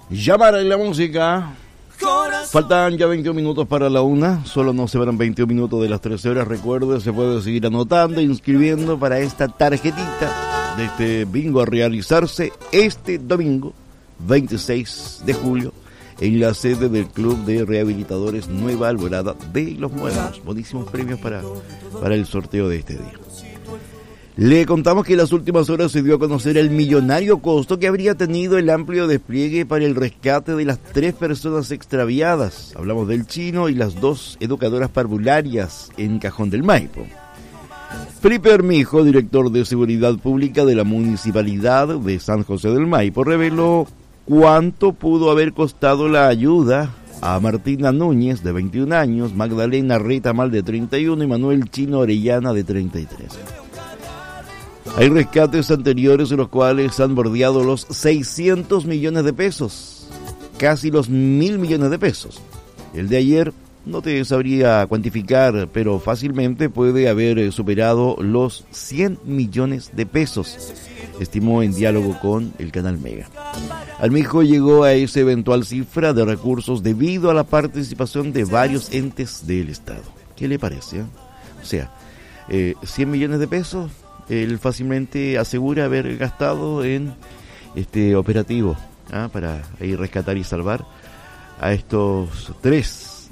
Llamar en la música. Faltan ya 21 minutos para la 1. Solo nos separan 21 minutos de las 13 horas. Recuerde, se puede seguir anotando e inscribiendo para esta tarjetita de este bingo a realizarse este domingo 26 de julio en la sede del Club de Rehabilitadores Nueva Alborada de Los Muertos. Buenísimos premios para el sorteo de este día. Le contamos que en las últimas horas se dio a conocer el millonario costo que habría tenido el amplio despliegue para el rescate de las 3 personas extraviadas. Hablamos del chino y las 2 educadoras parvularias en Cajón del Maipo. Felipe Armijo, director de Seguridad Pública de la Municipalidad de San José del Maipo, reveló cuánto pudo haber costado la ayuda a Martina Núñez, de 21 años, Magdalena Retamal, de 31, y Manuel Chino Orellana, de 33. Hay rescates anteriores en los cuales han bordeado los 600 millones de pesos, casi los 1.000 millones de pesos. El de ayer no te sabría cuantificar, pero fácilmente puede haber superado los 100 millones de pesos, estimó en diálogo con el canal Mega. Armijo llegó a esa eventual cifra de recursos debido a la participación de varios entes del Estado. ¿Qué le parece? O sea, 100 millones de pesos, él fácilmente asegura haber gastado en este operativo para ir rescatar y salvar a estos 3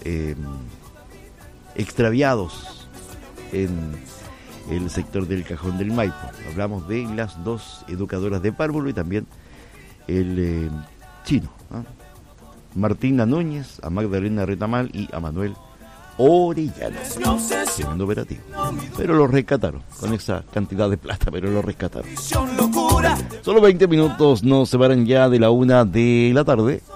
extraviados en el sector del Cajón del Maipo. Hablamos de las 2 educadoras de párvulo y también el chino, Martina Núñez, a Magdalena Retamal y a Manuel Orellana. Tremendo operativo. Pero lo rescataron con esa cantidad de plata, pero lo rescataron. Solo 20 minutos nos separan ya de la 1 de la tarde.